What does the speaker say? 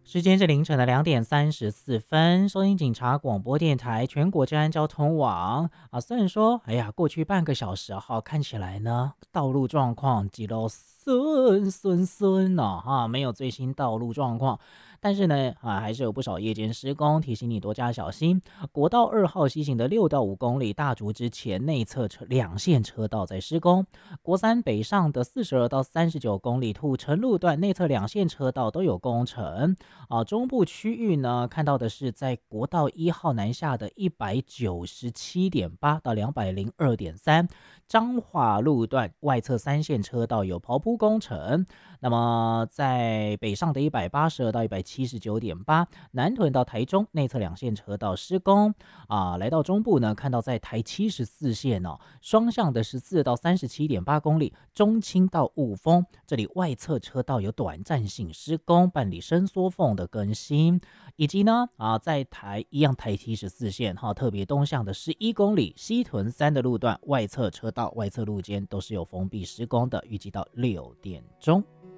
时间是凌晨的2点34分，收听警察广播电台全国治安交通网啊。虽然说，过去半个小时看起来呢，道路状况几都顺呢没有最新道路状况，但是呢还是有不少夜间施工，提醒你多加小心。国道2号西行的6到5公里大竹之前内侧两线车道在施工，国三北上的42到39公里土城路段内侧两线车道都有工程。中部区域呢，看到的是在国道1号南下的197.8到202.3，彰化路段外侧三线车道有刨铺工程。那么在北上的182到179.8，南屯到台中内侧两线车道施工。来到中部呢，看到在台74线双向的14到37.8公里，中清到雾峰这里外侧车道有短暂性施工，办理伸缩缝的更新，以及呢在台74线特别东向的11公里西屯3的路段外侧车道外侧路肩都是有封闭施工的，预计到6点钟。